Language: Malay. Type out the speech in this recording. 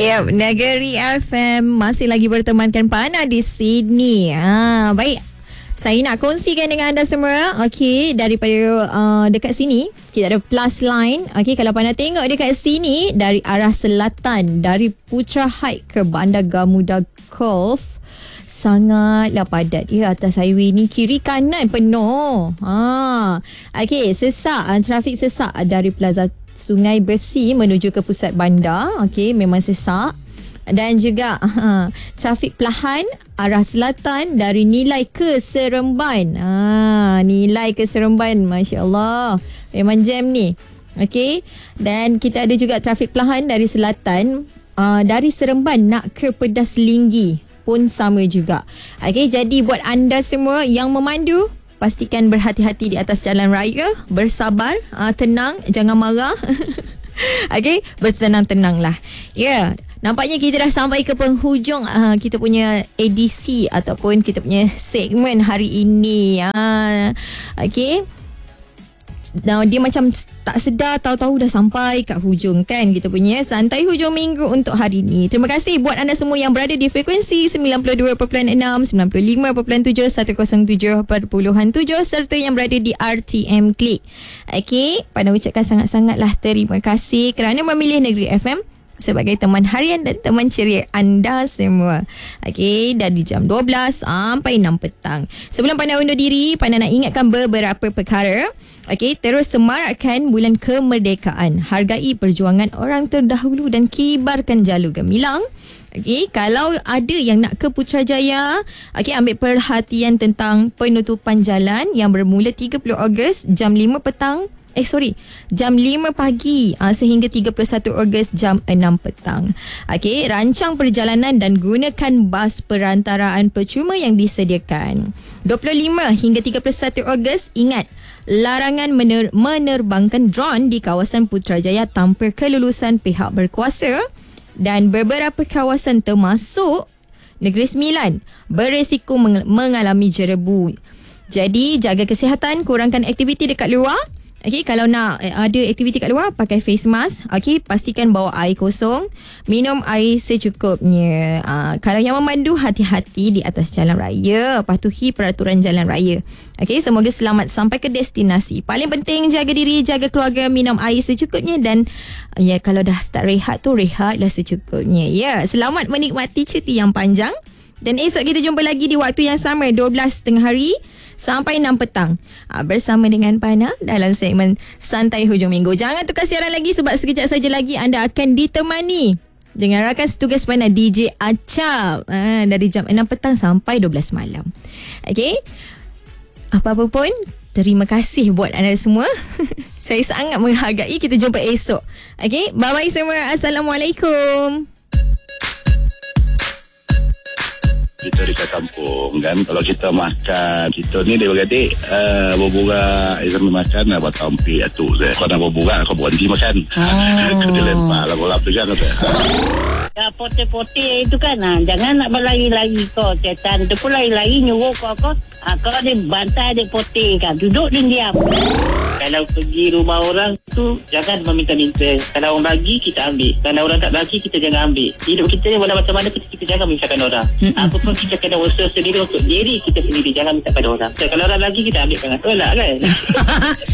Ya, Negeri FM masih lagi bertemankan Pana di sini. Baik. Saya nak kongsikan dengan anda semua. Okey, daripada dekat sini kita ada plus line. Okey, kalau Pana tengok dekat sini dari arah selatan, dari Putra Heights ke Bandar Gamuda Golf, sangatlah padat ya atas highway ni, kiri kanan penuh. Okey, sesak, trafik sesak dari Plaza Sungai Besi menuju ke pusat bandar. Okey, memang sesak. Dan juga trafik pelahan arah selatan dari Nilai ke Seremban. Nilai ke Seremban, masya-Allah. Memang jam ni. Okey. Dan kita ada juga trafik pelahan dari selatan, dari Seremban nak ke Pedas Linggi pun sama juga. Okey, jadi buat anda semua yang memandu, pastikan berhati-hati di atas jalan raya, bersabar, tenang, jangan marah. Okey, bertenang-tenanglah. Ya, nampaknya kita dah sampai ke penghujung kita punya edisi ataupun kita punya segmen hari ini. Okey. Nah, dia macam tak sedar, tahu-tahu dah sampai kat hujung kan kita punya santai hujung minggu untuk hari ini. Terima kasih buat anda semua yang berada di frekuensi 92.6, 95.7, 107.7 serta yang berada di RTM Klik. Okey, Pada ucapkan sangat-sangatlah terima kasih kerana memilih Negeri FM sebagai teman harian dan teman ceria anda semua. Okey, dari jam 12 sampai 6 petang. Sebelum Pana undur diri, Pana nak ingatkan beberapa perkara. Okey, terus semarakkan bulan kemerdekaan. Hargai perjuangan orang terdahulu dan kibarkan jalur gemilang. Okey, kalau ada yang nak ke Putrajaya, okey, ambil perhatian tentang penutupan jalan yang bermula 30 Ogos jam 5 petang. Jam 5 pagi sehingga 31 Ogos jam 6 petang. Okey, rancang perjalanan dan gunakan bas perantaraan percuma yang disediakan. 25 hingga 31 Ogos, ingat, larangan menerbangkan drone di kawasan Putrajaya tanpa kelulusan pihak berkuasa, dan beberapa kawasan termasuk Negeri Sembilan beresiko mengalami jerebu. Jadi, jaga kesihatan, kurangkan aktiviti dekat luar. Okey, kalau nak ada aktiviti kat luar, pakai face mask. Okey, pastikan bawa air kosong, minum air secukupnya. Kalau yang memandu, hati-hati di atas jalan raya, patuhi peraturan jalan raya. Okey, semoga selamat sampai ke destinasi. Paling penting, jaga diri, jaga keluarga, minum air secukupnya, dan ya, kalau dah start rehat tu, rehatlah secukupnya. Ya, selamat menikmati cuti yang panjang. Dan esok kita jumpa lagi di waktu yang sama, 12 tengah hari sampai 6 petang, bersama dengan Pana dalam segmen Santai Hujung Minggu. Jangan tukar siaran lagi sebab sekejap saja lagi anda akan ditemani dengan rakan setugas Pana, DJ Acap, dari jam 6 petang sampai 12 malam. Okey, apa-apa pun, terima kasih buat anda semua. Saya sangat menghargai. Kita jumpa esok. Okey, bye-bye semua. Assalamualaikum. Kita dekat kampung kan, kalau kita makan, kita ni adik-adik berburak sambil makan, buat tampil atuk saya. Kau nak berburak, kau berhenti makan. Dia lempar lah bola tu kan. Ya, pote-pote itu kan, jangan nak berlari-lari kau. Setan tu pun lari-lari nyuruh kau. Kau dia bantai adik pote kan, duduk dan diam. Kalau pergi rumah orang tu, jangan meminta-minta. Kalau orang bagi, kita ambil. Kalau orang tak bagi, kita jangan ambil. Hidup kita ni walau macam mana, kita jangan memisahkan orang. Apa pun kita kena usaha sendiri untuk diri kita sendiri. Jangan minta pada orang. So, kalau orang bagi, kita ambil. Tolak kan?